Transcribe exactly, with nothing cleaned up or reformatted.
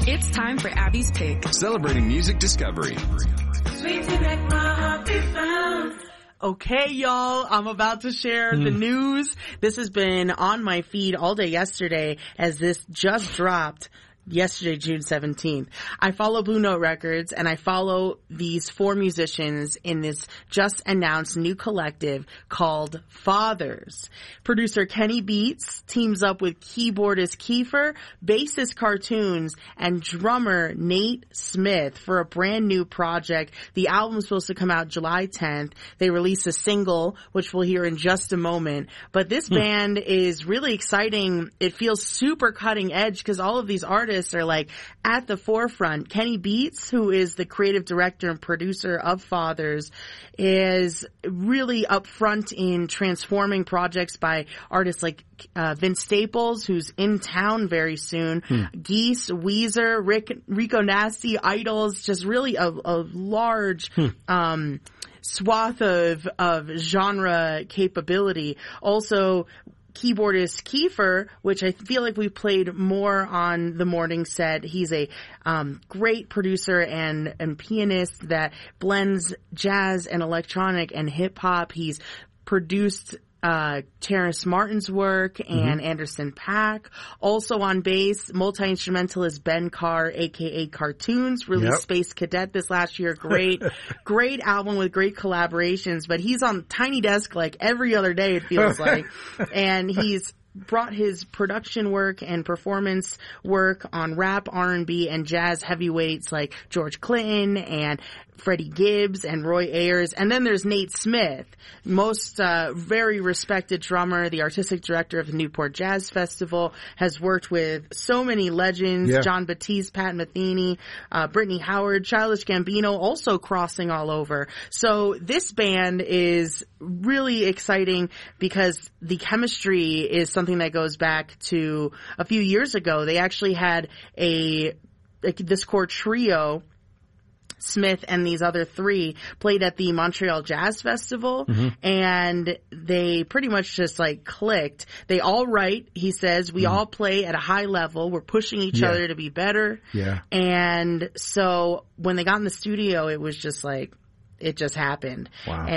It's time for Abby's Pick. Celebrating music discovery. Sweet to make my heart be found. Okay, y'all, I'm about to share mm. the news. This has been on my feed all day yesterday as this just dropped. Yesterday, June seventeenth. I follow Blue Note Records and I follow these four musicians in this just announced new collective called Fathers. Producer Kenny Beats teams up with keyboardist Kiefer, bassist Cartoons, and drummer Nate Smith for a brand new project. The album's supposed to come out July tenth. They released a single, which we'll hear in just a moment. But this hmm. band is really exciting. It feels super cutting edge because all of these artists are like at the forefront. Kenny Beats, who is the creative director and producer of Fathers, is really upfront in transforming projects by artists like uh, Vince Staples, who's in town very soon, hmm. Geese, Weezer, Rick, Rico Nasty, Idols, just really a, a large hmm. um swath of of genre capability. Also, keyboardist Kiefer, which I feel like we played more on the morning set. He's a um great producer and and pianist that blends jazz and electronic and hip hop. He's produced uh Terrace Martin's work and mm-hmm. Anderson .Paak. Also on bass, multi-instrumentalist Ben Carr, aka Cartoons, released yep. Space Cadet this last year. Great, great album with great collaborations, but he's on Tiny Desk like every other day, it feels like. And he's brought his production work and performance work on rap, R and B, and jazz heavyweights like George Clinton and Freddie Gibbs and Roy Ayers. And then there's Nate Smith, most uh, very respected drummer, the artistic director of the Newport Jazz Festival, has worked with so many legends, yeah. John Batiste, Pat Metheny, uh, Brittany Howard, Childish Gambino, also crossing all over. So this band is really exciting because the chemistry is something that goes back to a few years ago. They actually had a, like, this core trio, Smith and these other three, played at the Montreal Jazz Festival, mm-hmm. and they pretty much just like clicked. They all write, he says, we mm. all play at a high level. We're pushing each yeah. other to be better. Yeah. And so when they got in the studio, it was just like, it just happened. Wow. And